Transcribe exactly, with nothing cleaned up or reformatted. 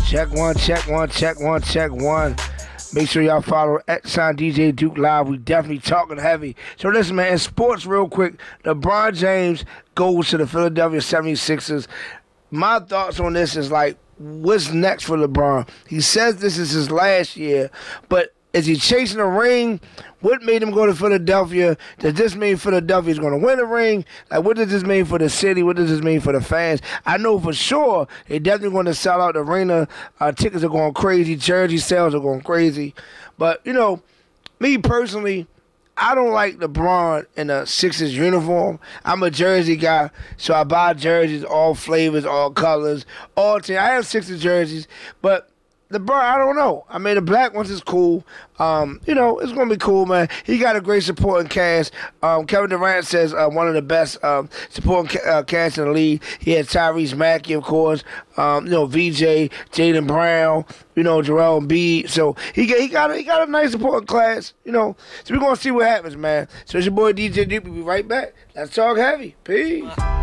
Check one, check one, check one, check one. Make sure y'all follow at sign D J Duke Live. We definitely talking heavy. So listen, man, in sports real quick, LeBron James goes to the Philadelphia seventy-sixers. My thoughts on this is like, what's next for LeBron? He says this is his last year, but is he chasing a ring? What made him go to Philadelphia? Does this mean Philadelphia is going to win a ring? Like, what does this mean for the city? What does this mean for the fans? I know for sure they're definitely going to sell out the arena. Uh, tickets are going crazy. Jersey sales are going crazy. But, you know, me personally, I don't like LeBron in a Sixers uniform. I'm a jersey guy, so I buy jerseys, all flavors, all colors, all teams. I have Sixers jerseys, but LeBron, I don't know. I mean, the black ones is cool. Um, you know, it's going to be cool, man. He got a great supporting cast. Um, Kevin Durant says uh, one of the best um, supporting ca- uh, cast in the league. He had Tyrese Maxey, of course. Um, you know, V J, Jaylen Brown, you know, Joel Embiid. So he got, he got a, he got a nice supporting class, you know. So we're going to see what happens, man. So it's your boy D J Duke. We'll be right back. Let's talk heavy. Peace.